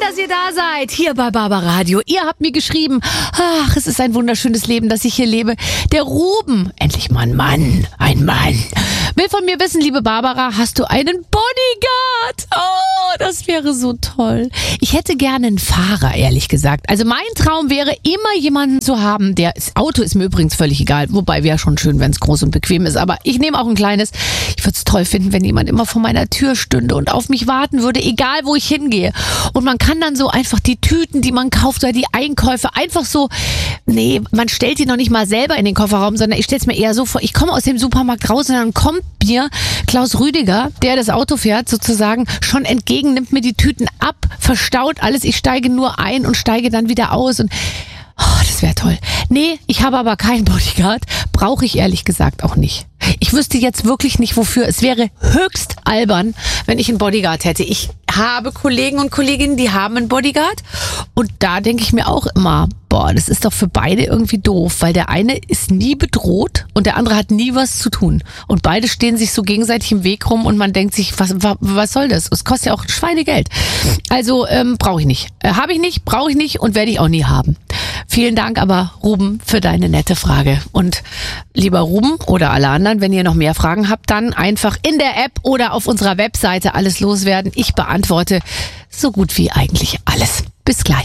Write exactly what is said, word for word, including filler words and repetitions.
dass ihr da seid, hier bei Barbaradio. Ihr habt mir geschrieben, ach, es ist ein wunderschönes Leben, das ich hier lebe. Der Ruben, endlich mal ein Mann, ein Mann, will von mir wissen, liebe Barbara, hast du einen Bodyguard? Oh, das wäre so toll. Ich hätte gerne einen Fahrer, ehrlich gesagt. Also mein Traum wäre, immer jemanden zu haben, der, das Auto ist mir übrigens völlig egal, wobei wäre schon schön, wenn es groß und bequem ist, aber ich nehme auch ein kleines. Ich würde es toll finden, wenn jemand immer vor meiner Tür stünde und auf mich warten würde, egal wo ich hingehe. Und man kann dann so einfach die Tüten, die man kauft oder die Einkäufe einfach so, nee, man stellt die noch nicht mal selber in den Kofferraum, sondern ich stelle es mir eher so vor, ich komme aus dem Supermarkt raus und dann kommt mir Klaus Rüdiger, der das Auto fährt, sozusagen schon entgegen, nimmt mir die Tüten ab, verstaut alles, ich steige nur ein und steige dann wieder aus und oh, das wäre toll. Nee, ich habe aber keinen Bodyguard, brauche ich ehrlich gesagt auch nicht. Ich wüsste jetzt wirklich nicht, wofür. Es wäre höchst albern, wenn ich einen Bodyguard hätte. Ich habe Kollegen und Kolleginnen, die haben einen Bodyguard. Und da denke ich mir auch immer, boah, das ist doch für beide irgendwie doof, weil der eine ist nie bedroht und der andere hat nie was zu tun. Und beide stehen sich so gegenseitig im Weg rum und man denkt sich, was, was, was soll das? Es kostet ja auch Schweinegeld. Also ähm, brauche ich nicht. Äh, habe ich nicht, brauche ich nicht und werde ich auch nie haben. Vielen Dank aber, Ruben, für deine nette Frage. Und lieber Ruben oder alle anderen, wenn ihr noch mehr Fragen habt, dann einfach in der App oder auf unserer Webseite alles loswerden. Ich beantworte so gut wie eigentlich alles. Bis gleich.